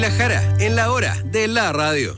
La Jara, en la hora de la radio.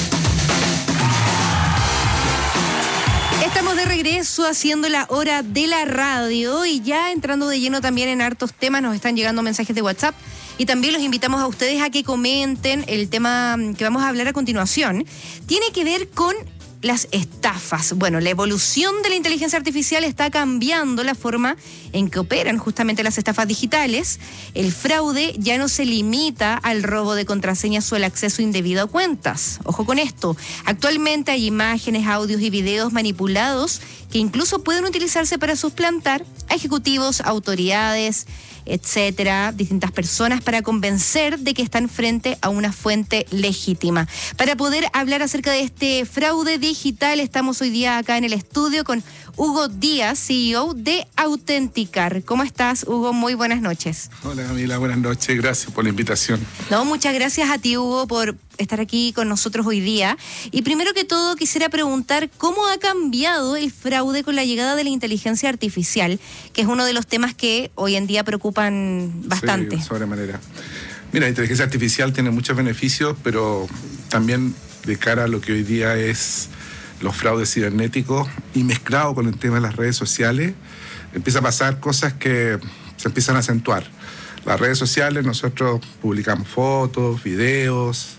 Estamos de regreso haciendo la hora de la radio y ya entrando de lleno también en hartos temas. Nos están llegando mensajes de WhatsApp y también los invitamos a ustedes a que comenten. El tema que vamos a hablar a continuación tiene que ver con las estafas. Bueno, la evolución de la inteligencia artificial está cambiando la forma en que operan justamente las estafas digitales. El fraude ya no se limita al robo de contraseñas o el acceso indebido a cuentas. Ojo con esto. Actualmente hay imágenes, audios y videos manipulados que incluso pueden utilizarse para suplantar a ejecutivos, autoridades, etcétera, distintas personas para convencer de que están frente a una fuente legítima. Para poder hablar acerca de este fraude digital, estamos hoy día acá en el estudio con Hugo Díaz, CEO de Autenticar. ¿Cómo estás, Hugo? Muy buenas noches. Hola, Camila, buenas noches. Gracias por la invitación. No, muchas gracias a ti, Hugo, por estar aquí con nosotros hoy día. Y primero que todo, quisiera preguntar cómo ha cambiado el fraude con la llegada de la inteligencia artificial, que es uno de los temas que hoy en día preocupan bastante. Sí, sobremanera. Mira, la inteligencia artificial tiene muchos beneficios, pero también de cara a lo que hoy día es los fraudes cibernéticos y mezclado con el tema de las redes sociales, empieza a pasar cosas que se empiezan a acentuar. Las redes sociales, nosotros publicamos fotos, videos,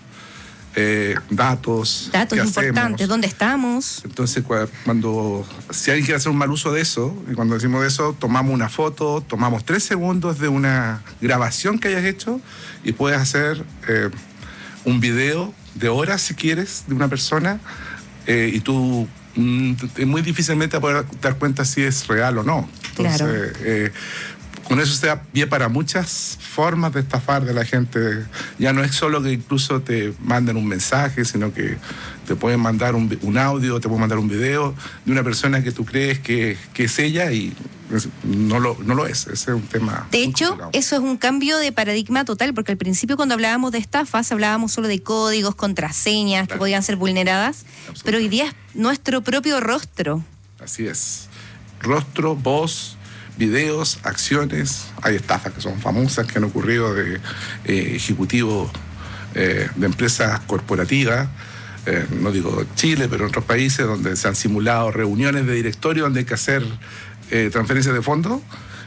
datos importantes, ¿dónde estamos? Entonces, si alguien quiere hacer un mal uso de eso, y cuando decimos eso, tomamos una foto, tomamos 3 segundos de una grabación que hayas hecho y puedes hacer un video de horas, si quieres, de una persona, y tú muy difícilmente vas a poder dar cuenta si es real o no. Entonces, claro. Con eso se da pie para muchas formas de estafar de la gente. Ya no es solo que incluso te manden un mensaje, sino que te pueden mandar un audio, te pueden mandar un video de una persona que tú crees que es ella y no lo es. Ese es un tema. De hecho, complicado. Eso es un cambio de paradigma total, porque al principio cuando hablábamos de estafas, hablábamos solo de códigos, contraseñas, claro, que podían ser vulneradas, pero hoy día es nuestro propio rostro. Así es. Rostro, voz, videos, acciones. Hay estafas que son famosas, que han ocurrido de ejecutivos de empresas corporativas, no digo Chile, pero en otros países donde se han simulado reuniones de directorio donde hay que hacer transferencias de fondos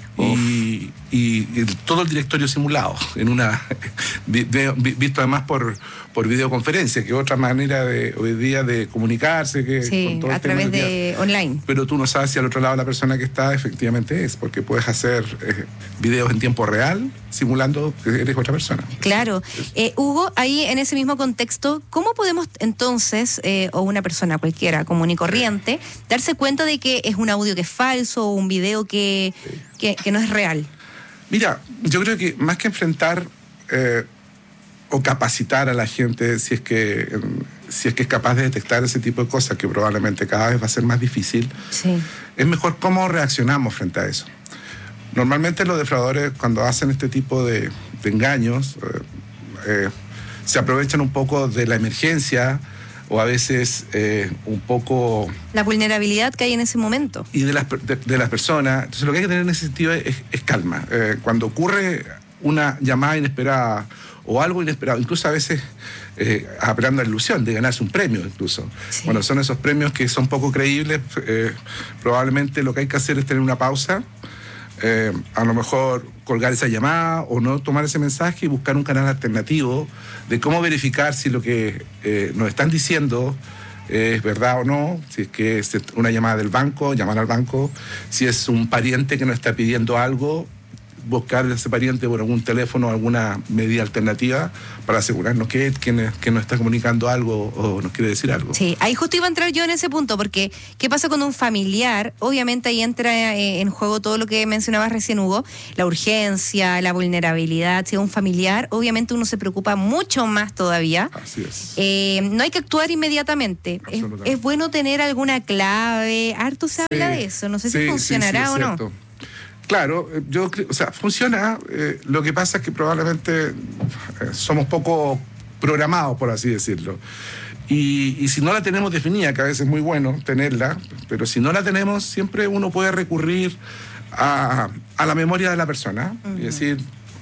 y todo el directorio simulado, en una visto además por videoconferencia, que es otra manera de hoy día de comunicarse, que sí, con todo a través de online. Pero tú no sabes si al otro lado la persona que está efectivamente es, porque puedes hacer videos en tiempo real simulando que eres otra persona. Claro. Hugo, ahí en ese mismo contexto, ¿cómo podemos entonces, o una persona cualquiera común y corriente, darse cuenta de que es un audio que es falso o un video que no es real? Mira, yo creo que más que enfrentar o capacitar a la gente si es que es capaz de detectar ese tipo de cosas, que probablemente cada vez va a ser más difícil, sí, es mejor cómo reaccionamos frente a eso. Normalmente los defraudadores, cuando hacen este tipo de engaños, se aprovechan un poco de la emergencia o a veces un poco la vulnerabilidad que hay en ese momento y de las personas. Entonces lo que hay que tener en ese sentido es calma. Cuando ocurre una llamada inesperada o algo inesperado, incluso a veces apelando a la ilusión de ganarse un premio incluso. Sí. Bueno, son esos premios que son poco creíbles. Probablemente lo que hay que hacer es tener una pausa, a lo mejor colgar esa llamada o no tomar ese mensaje y buscar un canal alternativo de cómo verificar si lo que nos están diciendo es verdad o no, si es que es una llamada del banco, llamar al banco, si es un pariente que nos está pidiendo algo, buscar a ese pariente por algún teléfono, alguna medida alternativa para asegurarnos que nos está comunicando algo o nos quiere decir algo. Sí, ahí justo iba a entrar yo en ese punto, porque ¿qué pasa con un familiar? Obviamente ahí entra en juego todo lo que mencionabas recién, Hugo, la urgencia, la vulnerabilidad. Si es un familiar, obviamente uno se preocupa mucho más todavía. Así es. No hay que actuar inmediatamente. Es bueno tener alguna clave. Harto se habla de eso, no sé si funcionará o no. Claro, yo creo, o sea, funciona. Lo que pasa es que probablemente somos poco programados, por así decirlo. Y si no la tenemos definida, que a veces es muy bueno tenerla, pero si no la tenemos, siempre uno puede recurrir a la memoria de la persona. Uh-huh. Y decir,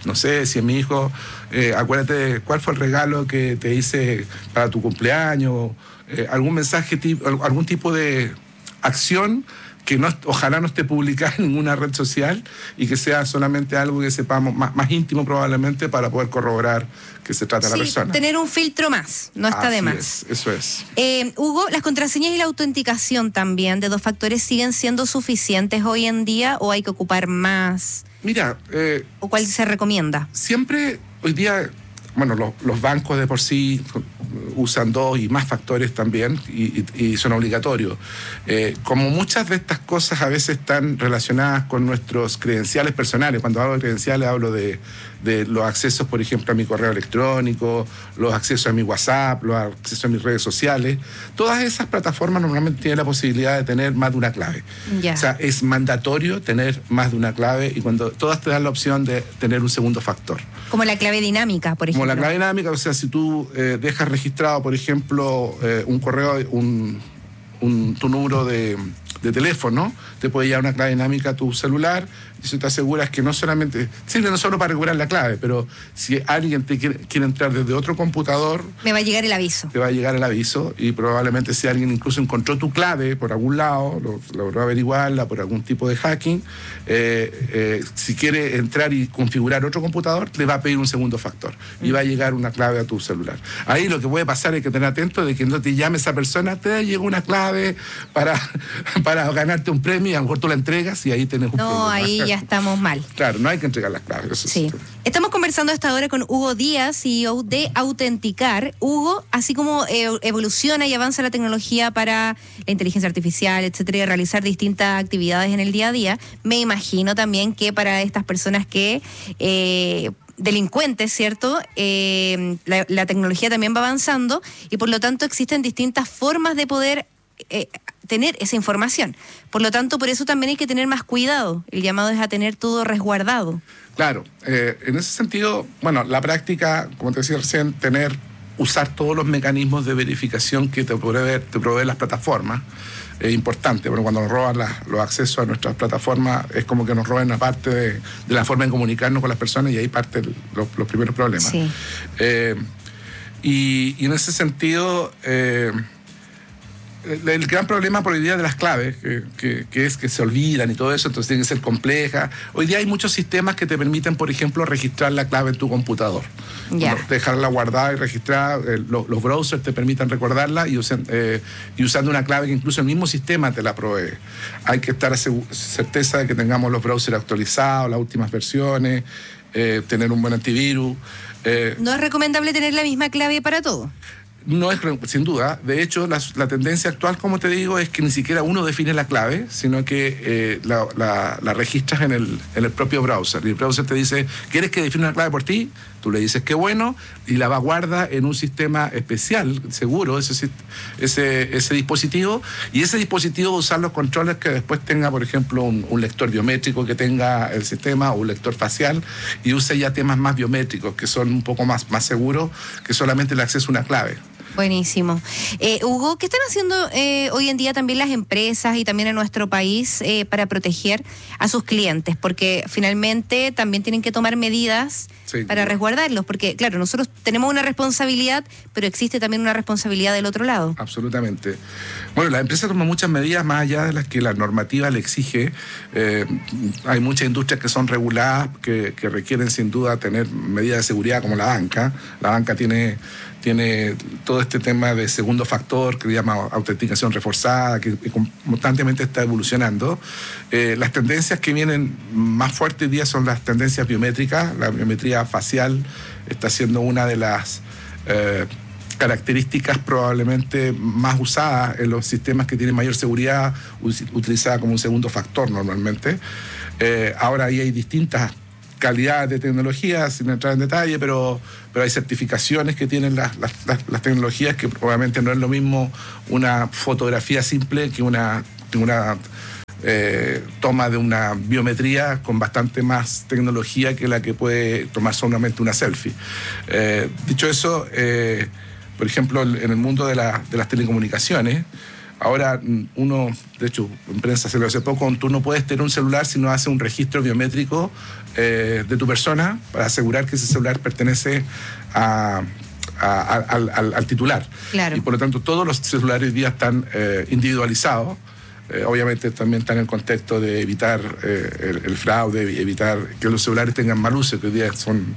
no sé, si es mi hijo, acuérdate cuál fue el regalo que te hice para tu cumpleaños, algún mensaje, algún tipo de acción que ojalá no esté publicada en ninguna red social y que sea solamente algo que sepamos más íntimo probablemente para poder corroborar que se trata de la persona. Tener un filtro más, no está de más. Eso es. Hugo, ¿las contraseñas y la autenticación también de 2 factores siguen siendo suficientes hoy en día o hay que ocupar más? Mira... ¿O cuál se recomienda? Siempre, hoy día, bueno, los bancos de por sí usan 2 y más factores también y son obligatorios. Como muchas de estas cosas a veces están relacionadas con nuestros credenciales personales, cuando hablo de credenciales hablo de los accesos, por ejemplo, a mi correo electrónico, los accesos a mi WhatsApp, los accesos a mis redes sociales, todas esas plataformas normalmente tienen la posibilidad de tener más de una clave. O sea, es mandatorio tener más de una clave y cuando todas te dan la opción de tener un segundo factor. Como la clave dinámica, por ejemplo. Como la clave dinámica, o sea, si tú dejas registrado, por ejemplo, un correo, tu número de teléfono, te puede llevar una clave dinámica a tu celular y eso te aseguras que no solamente sirve no solo para recuperar la clave, pero si alguien te quiere entrar desde otro computador, me va a llegar el aviso. Te va a llegar el aviso y probablemente si alguien incluso encontró tu clave por algún lado, logró averiguarla por algún tipo de hacking, si quiere entrar y configurar otro computador, le va a pedir un segundo factor y va a llegar una clave a tu celular. Ahí lo que puede pasar es que tener atento de que no te llame esa persona, te llegó una clave para ganarte un premio y a lo mejor tú la entregas y ahí tenés un problema. No, ahí ya estamos mal. Claro, no hay que entregar las claves. Eso sí. Estamos conversando hasta ahora con Hugo Díaz, CEO de Autenticar. Hugo, así como evoluciona y avanza la tecnología para la inteligencia artificial, etcétera, y realizar distintas actividades en el día a día, me imagino también que para estas personas que... delincuentes, ¿cierto? La tecnología también va avanzando y por lo tanto existen distintas formas de poder tener esa información. Por lo tanto, por eso también hay que tener más cuidado. El llamado es a tener todo resguardado. Claro, en ese sentido, bueno, la práctica, como te decía recién, usar todos los mecanismos de verificación que te proveen las plataformas es importante, pero cuando nos roban los accesos a nuestras plataformas es como que nos roban una parte de la forma de comunicarnos con las personas y ahí parten los primeros problemas. Sí. Y en ese sentido... el gran problema por hoy día de las claves, que es que se olvidan y todo eso, entonces tienen que ser complejas. Hoy día hay muchos sistemas que te permiten, por ejemplo, registrar la clave en tu computador. Dejarla guardada y registrada. Los browsers te permiten recordarla y usando una clave que incluso el mismo sistema te la provee. Hay que estar certeza de que tengamos los browsers actualizados, las últimas versiones, tener un buen antivirus. ¿No es recomendable tener la misma clave para todo? No es, sin duda. De hecho, la tendencia actual, como te digo, es que ni siquiera uno define la clave, sino que la registras en el propio browser. Y el browser te dice, ¿quieres que define una clave por ti? Tú le dices que bueno, y la guarda en un sistema especial, seguro, ese dispositivo. Y ese dispositivo va a usar los controles que después tenga, por ejemplo, un lector biométrico que tenga el sistema o un lector facial, y use ya temas más biométricos, que son un poco más seguros que solamente el acceso a una clave. Buenísimo. Hugo, ¿qué están haciendo hoy en día también las empresas y también en nuestro país para proteger a sus clientes? Porque finalmente también tienen que tomar medidas para resguardarlos, porque claro, nosotros tenemos una responsabilidad, pero existe también una responsabilidad del otro lado. Absolutamente. Bueno, la empresa toma muchas medidas más allá de las que la normativa le exige. Hay muchas industrias que son reguladas, que requieren sin duda tener medidas de seguridad, como la banca. La banca tiene todo este tema de segundo factor que se llama autenticación reforzada, que constantemente está evolucionando. Las tendencias que vienen más fuertes hoy día son las tendencias biométricas. La biometría facial está siendo una de las características probablemente más usadas en los sistemas que tienen mayor seguridad, utilizada como un segundo factor normalmente. Ahora ahí hay distintas calidad de tecnología, sin entrar en detalle, pero hay certificaciones que tienen las tecnologías, que obviamente no es lo mismo una fotografía simple que una toma de una biometría con bastante más tecnología que la que puede tomar solamente una selfie. Dicho eso, por ejemplo, en el mundo de las telecomunicaciones, Ahora uno, de hecho, en prensa se lo hace poco, tú no puedes tener un celular si no haces un registro biométrico de tu persona para asegurar que ese celular pertenece al titular. Claro. Y por lo tanto todos los celulares hoy día están individualizados. Obviamente también está en el contexto de evitar el fraude, evitar que los celulares tengan mal uso, que hoy día son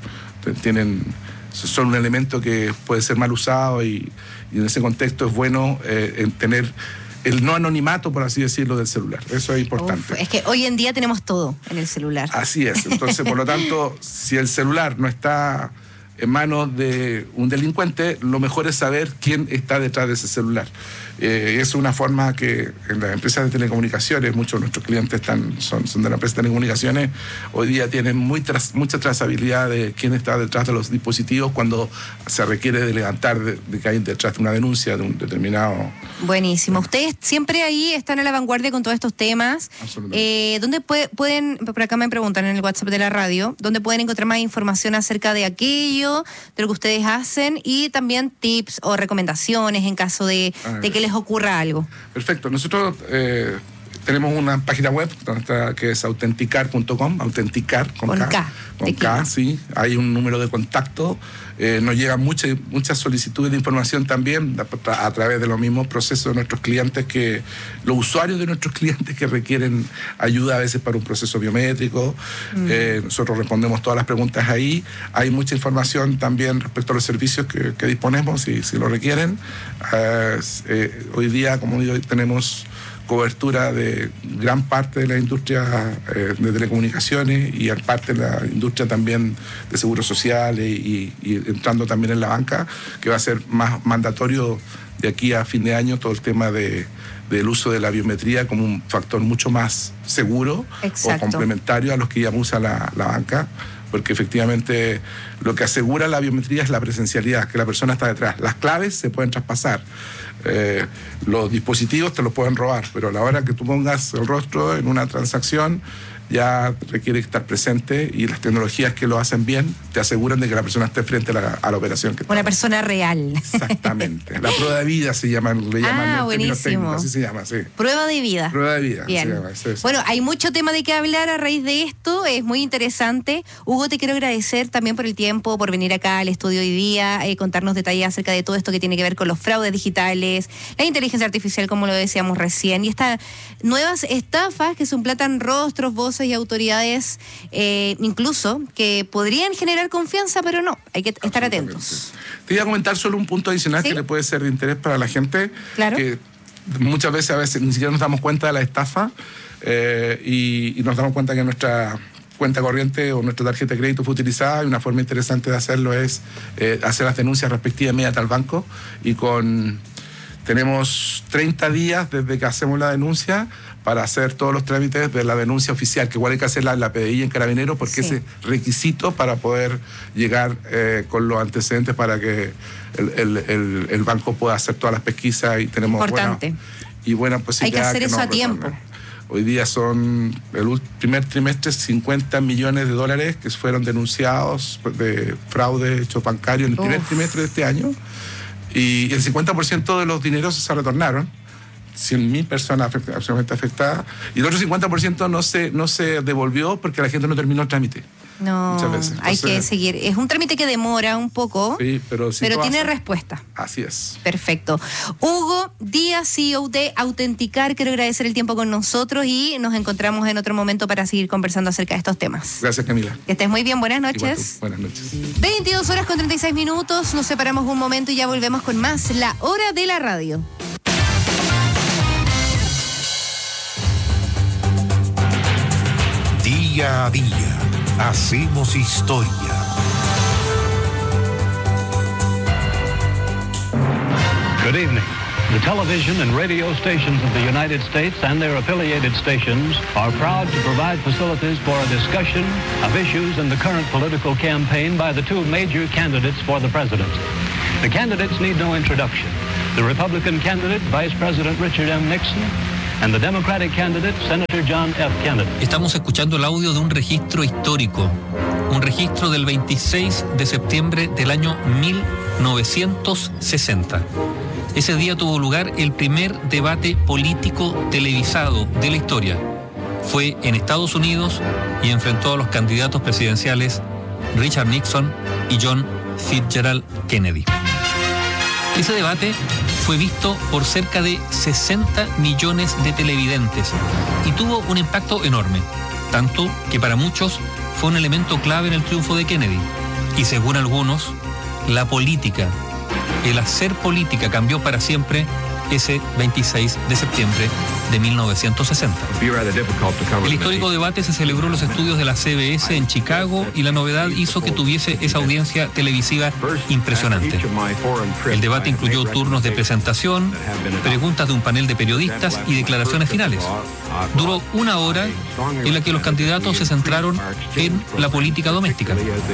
un elemento que puede ser mal usado y en ese contexto es bueno tener el no anonimato, por así decirlo, del celular. Eso es importante. Es que hoy en día tenemos todo en el celular. Así es. Entonces, por lo tanto, si el celular no está en manos de un delincuente, lo mejor es saber quién está detrás de ese celular. Es una forma que en las empresas de telecomunicaciones, muchos de nuestros clientes son de la empresa de telecomunicaciones, hoy día tienen mucha trazabilidad de quién está detrás de los dispositivos cuando se requiere de levantar de que hay detrás de una denuncia de un determinado... Buenísimo. Ustedes siempre ahí están a la vanguardia con todos estos temas. Absolutamente. ¿Dónde pueden, por acá me preguntan en el WhatsApp de la radio, dónde pueden encontrar más información acerca de aquello, de lo que ustedes hacen y también tips o recomendaciones en caso de que les ocurra algo? Perfecto. Nosotros tenemos una página web que es autenticar.com, autenticar con K, sí. Hay un número de contacto. Nos llegan muchas solicitudes de información también a través de los mismos procesos de nuestros clientes, los usuarios de nuestros clientes que requieren ayuda a veces para un proceso biométrico. Nosotros respondemos todas las preguntas ahí. Hay mucha información también respecto a los servicios que disponemos, si lo requieren. Hoy día, como digo, tenemos cobertura de gran parte de la industria de telecomunicaciones y parte de la industria también de seguros sociales y entrando también en la banca, que va a ser más mandatorio de aquí a fin de año todo el tema del uso de la biometría como un factor mucho más seguro. Exacto. O complementario a los que ya usa la banca, porque efectivamente lo que asegura la biometría es la presencialidad, que la persona está detrás. Las claves se pueden traspasar. Los dispositivos te los pueden robar, pero a la hora que tú pongas el rostro en una transacción ya requiere estar presente, y las tecnologías que lo hacen bien te aseguran de que la persona esté frente a la operación que está. Una persona real. Exactamente. La prueba de vida le llaman en términos técnicos, así se llama, sí. Prueba de vida. Prueba de vida. Bien. Se llama, sí. Bueno, hay mucho tema de qué hablar a raíz de esto, es muy interesante. Hugo, te quiero agradecer también por el tiempo, por venir acá al estudio hoy día, contarnos detalles acerca de todo esto que tiene que ver con los fraudes digitales, la inteligencia artificial, como lo decíamos recién, y estas nuevas estafas que suplantan rostros, voces y autoridades, incluso, que podrían generar confianza, pero no, hay que estar atentos. Te iba a comentar solo un punto adicional, ¿sí?, que le puede ser de interés para la gente. Claro. Que muchas veces, a veces, ni siquiera nos damos cuenta de la estafa y nos damos cuenta que nuestra cuenta corriente o nuestra tarjeta de crédito fue utilizada, y una forma interesante de hacerlo es hacer las denuncias respectivas inmediatas al banco, y tenemos 30 días desde que hacemos la denuncia para hacer todos los trámites de la denuncia oficial, que igual hay que hacerla en la PDI, en Carabineros, porque sí, ese requisito para poder llegar con los antecedentes para que el banco pueda hacer todas las pesquisas, y tenemos buena posibilidad. Hay que hacer eso a retornen. tiempo. Hoy día son el primer trimestre $50 millones que fueron denunciados de fraude hecho bancario en el primer trimestre de este año, y el 50% de los dineros se retornaron. 100.000 personas absolutamente afectadas, y el otro 50% no se devolvió porque la gente no terminó el trámite. No, muchas veces. Entonces, hay que seguir. Es un trámite que demora un poco, sí, pero tiene respuesta. Así es. Perfecto. Hugo Díaz, CEO de Autenticar, quiero agradecer el tiempo con nosotros y nos encontramos en otro momento para seguir conversando acerca de estos temas. Gracias, Camila. Que estés muy bien, buenas noches. Buenas noches. 22:36, nos separamos un momento y ya volvemos con más La Hora de la Radio. Día a día, hacemos historia. Good evening. The television and radio stations of the United States and their affiliated stations are proud to provide facilities for a discussion of issues in the current political campaign by the two major candidates for the presidency. The candidates need no introduction. The Republican candidate, Vice President Richard M. Nixon, and the Democratic candidate, Senator John F. Kennedy. Estamos escuchando el audio de un registro histórico, un registro del 26 de septiembre del año 1960. Ese día tuvo lugar el primer debate político televisado de la historia. Fue en Estados Unidos y enfrentó a los candidatos presidenciales Richard Nixon y John Fitzgerald Kennedy. Ese debate fue visto por cerca de 60 millones de televidentes y tuvo un impacto enorme, tanto que para muchos fue un elemento clave en el triunfo de Kennedy. Y según algunos, la política, el hacer política cambió para siempre ese 26 de septiembre de 1960. El histórico debate se celebró en los estudios de la CBS en Chicago y la novedad hizo que tuviese esa audiencia televisiva impresionante. El debate incluyó turnos de presentación, preguntas de un panel de periodistas y declaraciones finales. Duró 1 hora en la que los candidatos se centraron en la política doméstica.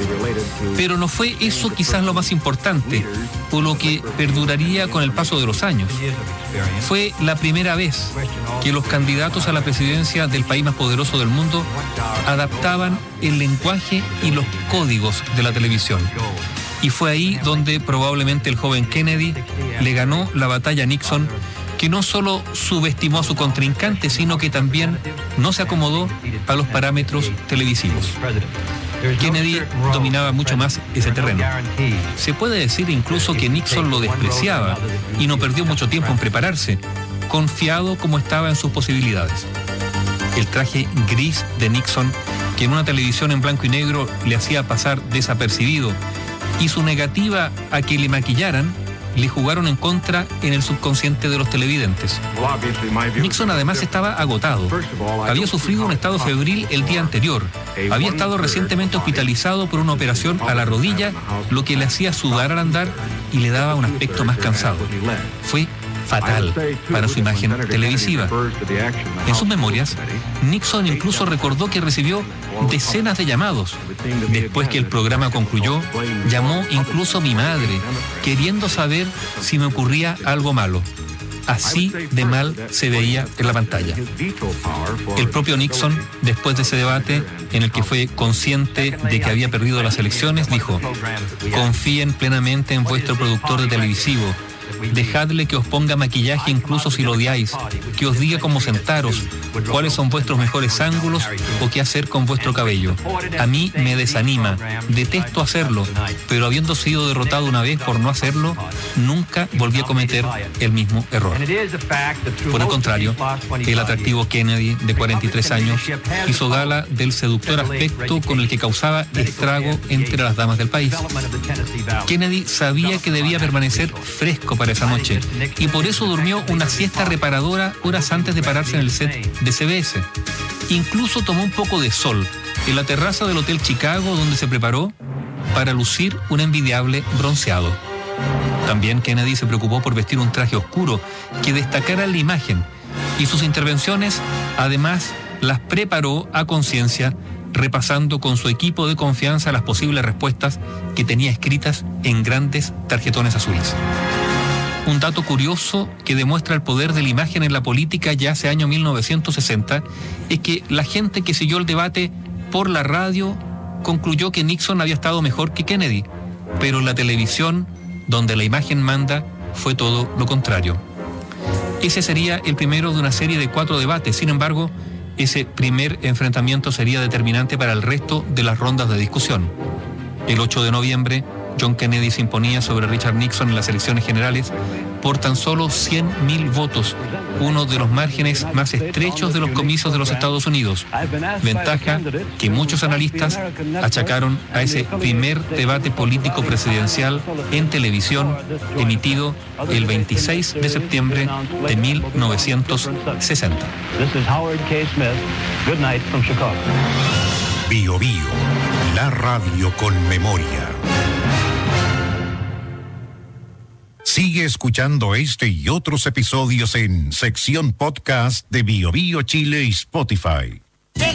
Pero no fue eso quizás lo más importante, o lo que perduraría con el paso de los años. Fue la primera vez que los candidatos a la presidencia del país más poderoso del mundo adaptaban el lenguaje y los códigos de la televisión. Y fue ahí donde probablemente el joven Kennedy le ganó la batalla a Nixon, que no solo subestimó a su contrincante, sino que también no se acomodó a los parámetros televisivos. Kennedy dominaba mucho más ese terreno. Se puede decir incluso que Nixon lo despreciaba y no perdió mucho tiempo en prepararse, confiado como estaba en sus posibilidades. El traje gris de Nixon, que en una televisión en blanco y negro le hacía pasar desapercibido, y su negativa a que le maquillaran, le jugaron en contra en el subconsciente de los televidentes. Nixon además estaba agotado. Había sufrido un estado febril el día anterior. Había estado recientemente hospitalizado por una operación a la rodilla, lo que le hacía sudar al andar y le daba un aspecto más cansado. Fue fatal para su imagen televisiva. En sus memorias, Nixon incluso recordó que recibió decenas de llamados. Después que el programa concluyó, llamó incluso a mi madre, queriendo saber si me ocurría algo malo. Así de mal se veía en la pantalla. El propio Nixon, después de ese debate, en el que fue consciente de que había perdido las elecciones, dijo: confíen plenamente en vuestro productor de televisivo. Dejadle que os ponga maquillaje incluso si lo odiáis, que os diga cómo sentaros, cuáles son vuestros mejores ángulos o qué hacer con vuestro cabello. A mí me desanima, detesto hacerlo, pero habiendo sido derrotado una vez por no hacerlo, nunca volví a cometer el mismo error. Por el contrario, el atractivo Kennedy, de 43 años, hizo gala del seductor aspecto con el que causaba estrago entre las damas del país. Kennedy sabía que debía permanecer fresco para esa noche y por eso durmió una siesta reparadora horas antes de pararse en el set de CBS. Incluso tomó un poco de sol en la terraza del Hotel Chicago, donde se preparó para lucir un envidiable bronceado. También Kennedy se preocupó por vestir un traje oscuro que destacara la imagen, y sus intervenciones además las preparó a conciencia, repasando con su equipo de confianza las posibles respuestas que tenía escritas en grandes tarjetones azules. Un dato curioso que demuestra el poder de la imagen en la política ya hace año 1960 es que la gente que siguió el debate por la radio concluyó que Nixon había estado mejor que Kennedy, pero en la televisión, donde la imagen manda, fue todo lo contrario. Ese sería el primero de una serie de 4 debates. Sin embargo, ese primer enfrentamiento sería determinante para el resto de las rondas de discusión. El 8 de noviembre, John Kennedy se imponía sobre Richard Nixon en las elecciones generales por tan solo 100.000 votos, uno de los márgenes más estrechos de los comicios de los Estados Unidos. Ventaja que muchos analistas achacaron a ese primer debate político presidencial en televisión emitido el 26 de septiembre de 1960. Bio Bio, la radio con memoria. Sigue escuchando este y otros episodios en sección podcast de Bio Bio Chile y Spotify.